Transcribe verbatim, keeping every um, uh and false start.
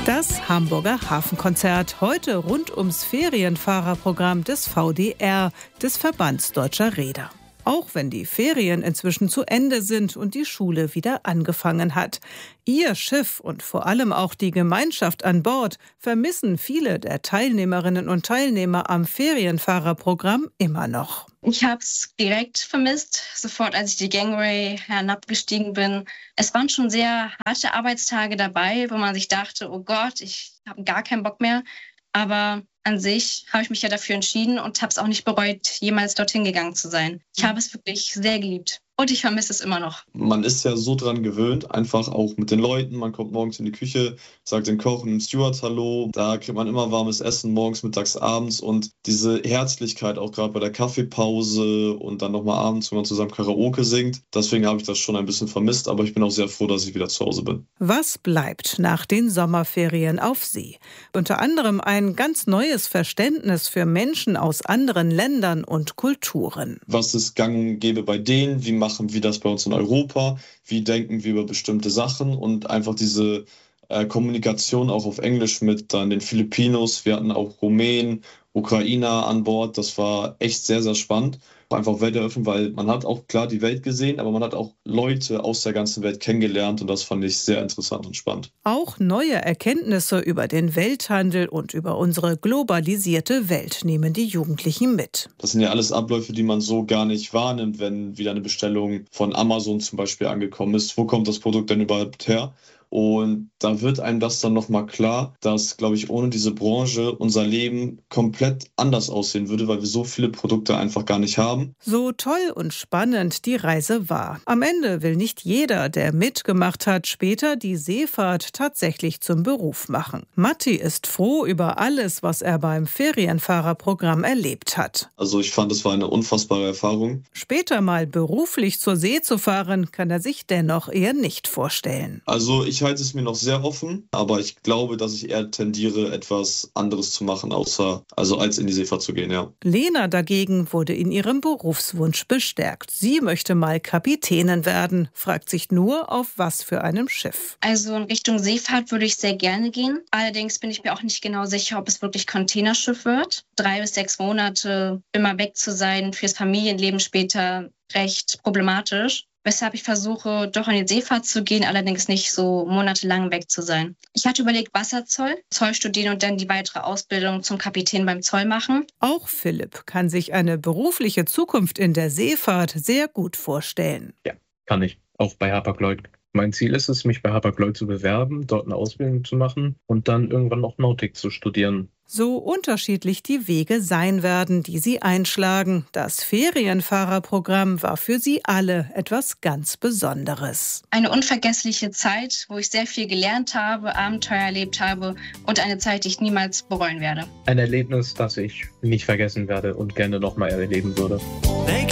Das Hamburger Hafenkonzert, heute rund ums Ferienfahrerprogramm des V D R, des Verbands Deutscher Reeder. Auch wenn die Ferien inzwischen zu Ende sind und die Schule wieder angefangen hat. Ihr Schiff und vor allem auch die Gemeinschaft an Bord vermissen viele der Teilnehmerinnen und Teilnehmer am Ferienfahrerprogramm immer noch. Ich habe es direkt vermisst, sofort als ich die Gangway hinabgestiegen bin. Es waren schon sehr harte Arbeitstage dabei, wo man sich dachte, oh Gott, ich habe gar keinen Bock mehr. Aber an sich habe ich mich ja dafür entschieden und habe es auch nicht bereut, jemals dorthin gegangen zu sein. Ich habe es wirklich sehr geliebt und ich vermisse es immer noch. Man ist ja so dran gewöhnt, einfach auch mit den Leuten. Man kommt morgens in die Küche, sagt den Koch und dem Steward Hallo. Da kriegt man immer warmes Essen, morgens, mittags, abends. Und diese Herzlichkeit auch gerade bei der Kaffeepause und dann nochmal abends, wenn man zusammen Karaoke singt. Deswegen habe ich das schon ein bisschen vermisst, aber ich bin auch sehr froh, dass ich wieder zu Hause bin. Was bleibt nach den Sommerferien auf See? Unter anderem ein ganz neues Verständnis für Menschen aus anderen Ländern und Kulturen. Was es gang und gäbe bei denen, wie machen wir das bei uns in Europa, wie denken wir über bestimmte Sachen und einfach diese äh, Kommunikation auch auf Englisch mit dann den Filipinos, wir hatten auch Rumänen, Ukrainer an Bord, das war echt sehr, sehr spannend. Einfach Welt eröffnen, weil man hat auch klar die Welt gesehen, aber man hat auch Leute aus der ganzen Welt kennengelernt und das fand ich sehr interessant und spannend. Auch neue Erkenntnisse über den Welthandel und über unsere globalisierte Welt nehmen die Jugendlichen mit. Das sind ja alles Abläufe, die man so gar nicht wahrnimmt, wenn wieder eine Bestellung von Amazon zum Beispiel angekommen ist. Wo kommt das Produkt denn überhaupt her? Und da wird einem das dann nochmal klar, dass, glaube ich, ohne diese Branche unser Leben komplett anders aussehen würde, weil wir so viele Produkte einfach gar nicht haben. So toll und spannend die Reise war. Am Ende will nicht jeder, der mitgemacht hat, später die Seefahrt tatsächlich zum Beruf machen. Matti ist froh über alles, was er beim Ferienfahrerprogramm erlebt hat. Also ich fand, es war eine unfassbare Erfahrung. Später mal beruflich zur See zu fahren, kann er sich dennoch eher nicht vorstellen. Also ich halte es mir noch sehr offen, aber ich glaube, dass ich eher tendiere, etwas anderes zu machen, außer also als in die Seefahrt zu gehen, ja. Lena dagegen wurde in ihrem Berufswunsch bestärkt. Sie möchte mal Kapitänin werden, fragt sich nur, auf was für einem Schiff. Also in Richtung Seefahrt würde ich sehr gerne gehen. Allerdings bin ich mir auch nicht genau sicher, ob es wirklich Containerschiff wird. Drei bis sechs Monate immer weg zu sein, fürs Familienleben später recht problematisch. Weshalb ich versuche, doch in die Seefahrt zu gehen, allerdings nicht so monatelang weg zu sein. Ich hatte überlegt, Wasserzoll, Zoll studieren und dann die weitere Ausbildung zum Kapitän beim Zoll machen. Auch Philipp kann sich eine berufliche Zukunft in der Seefahrt sehr gut vorstellen. Ja, kann ich. Auch bei Hapag-Lloyd. Mein Ziel ist es, mich bei Hapag-Lloyd zu bewerben, dort eine Ausbildung zu machen und dann irgendwann noch Nautik zu studieren. So unterschiedlich die Wege sein werden, die sie einschlagen. Das Ferienfahrerprogramm war für sie alle etwas ganz Besonderes. Eine unvergessliche Zeit, wo ich sehr viel gelernt habe, Abenteuer erlebt habe und eine Zeit, die ich niemals bereuen werde. Ein Erlebnis, das ich nicht vergessen werde und gerne nochmal erleben würde.